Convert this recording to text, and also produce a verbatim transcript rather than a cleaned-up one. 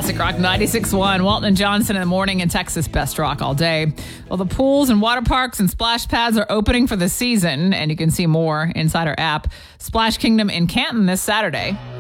Classic Rock ninety-six point one. Walton and Johnson in the morning and Texas Best Rock all day. Well, the pools and water parks and splash pads are opening for the season, and you can see more inside our app. Splash Kingdom in Canton this Saturday.